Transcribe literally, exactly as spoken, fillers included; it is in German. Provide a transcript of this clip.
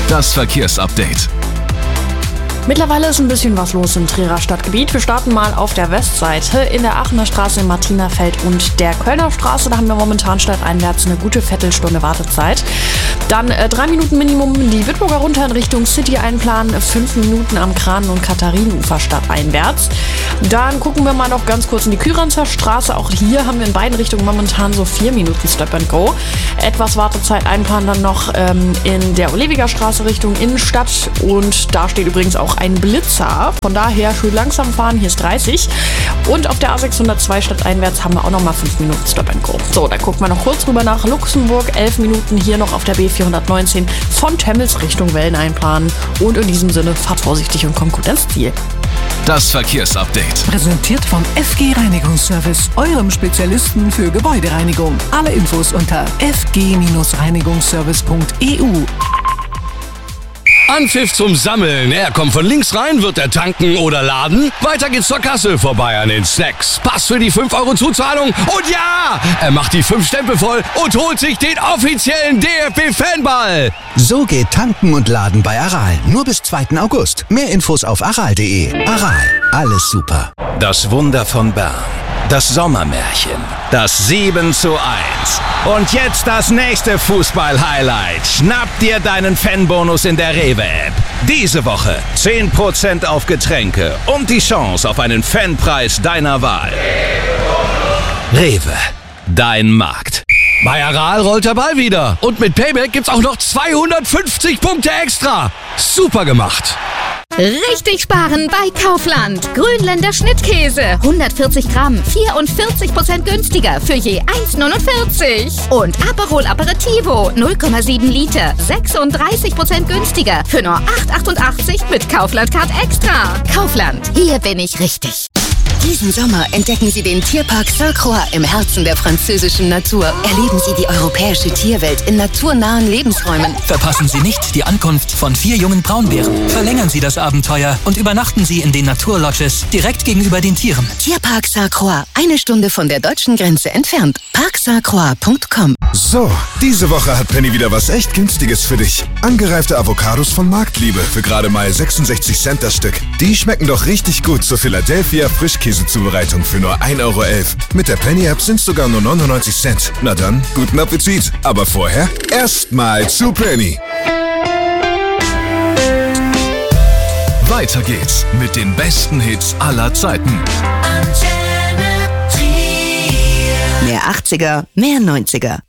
Das Verkehrsupdate. Mittlerweile ist ein bisschen was los im Trierer Stadtgebiet. Wir starten mal auf der Westseite. In der Aachener Straße, in Martinerfeld und der Kölner Straße, da haben wir momentan stadteinwärts eine gute Viertelstunde Wartezeit. Dann äh, drei Minuten Minimum die Bitburger runter in Richtung City einplanen, fünf Minuten am Kranen- und Katharinenufer stadteinwärts. Dann gucken wir mal noch ganz kurz in die Küranzer Straße. Auch hier haben wir in beiden Richtungen momentan so vier Minuten Stop and Go. Etwas Wartezeit einplanen dann noch ähm, in der Olewiger Straße Richtung Innenstadt. Und da steht übrigens auch ein Blitzer. Von daher schön langsam fahren, hier ist dreißig. Und auf der A sechshundertzwei stadteinwärts haben wir auch nochmal fünf Minuten Stop and Go. So, dann gucken wir noch kurz rüber nach Luxemburg. elf Minuten hier noch auf der B vierhundertneunzehn von Temmels Richtung Wellen einplanen. Und in diesem Sinne, fahrt vorsichtig und kommt gut ans Ziel. Das Verkehrsupdate. Präsentiert vom F G Reinigungsservice, eurem Spezialisten für Gebäudereinigung. Alle Infos unter f g reinigungsservice punkt e u. Anpfiff zum Sammeln. Er kommt von links rein, wird er tanken oder laden. Weiter geht's zur Kasse, vorbei an den Snacks. Pass für die fünf Euro Zuzahlung. Und ja, er macht die fünf Stempel voll und holt sich den offiziellen D F B-Fanball. So geht Tanken und Laden bei Aral. Nur bis zweiten August. Mehr Infos auf aral punkt de. Aral, alles super. Das Wunder von Bern. Das Sommermärchen. Das sieben zu eins. Und jetzt das nächste Fußball-Highlight. Schnapp dir deinen Fanbonus in der Rewe-App. Diese Woche zehn Prozent auf Getränke und die Chance auf einen Fanpreis deiner Wahl. Rewe, dein Markt. Bei Aral rollt der Ball wieder. Und mit Payback gibt's auch noch zweihundertfünfzig Punkte extra. Super gemacht. Richtig sparen bei Kaufland. Grünländer Schnittkäse. hundertvierzig Gramm, vierundvierzig Prozent günstiger für je eins neunundvierzig. Und Aperol Aperitivo, null Komma sieben Liter, sechsunddreißig Prozent günstiger für nur acht achtundachtzig mit Kaufland Card Extra. Kaufland, hier bin ich richtig. Diesen Sommer entdecken Sie den Tierpark Sainte-Croix im Herzen der französischen Natur. Erleben Sie die europäische Tierwelt in naturnahen Lebensräumen. Verpassen Sie nicht die Ankunft von vier jungen Braunbären. Verlängern Sie das Abenteuer und übernachten Sie in den Naturlodges direkt gegenüber den Tieren. Tierpark Sainte-Croix, eine Stunde von der deutschen Grenze entfernt. park sainte croix punkt com. So, diese Woche hat Penny wieder was echt Günstiges für dich. Angereifte Avocados von Marktliebe für gerade mal sechsundsechzig Cent das Stück. Die schmecken doch richtig gut zur Philadelphia Frischkäsezubereitung für nur ein Euro elf. Mit der Penny-App sind es sogar nur neunundneunzig Cent. Na dann, guten Appetit. Aber vorher erstmal zu Penny. Weiter geht's mit den besten Hits aller Zeiten. Mehr achtziger, mehr neunziger.